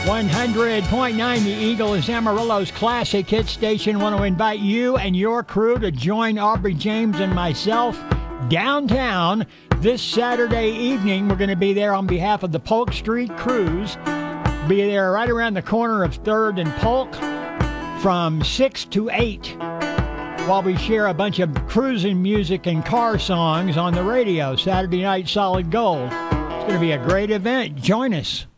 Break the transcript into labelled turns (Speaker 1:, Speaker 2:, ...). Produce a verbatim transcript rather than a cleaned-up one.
Speaker 1: one hundred point nine The Eagle is Amarillo's classic hit station. Want to invite you and your crew to join Aubrey James and myself downtown this Saturday evening. We're going to be there on behalf of the Polk Street Cruise. Be there right around the corner of third and Polk from six to eight while we share a bunch of cruising music and car songs on the radio. Saturday night, Solid Gold. It's going to be a great event. Join us.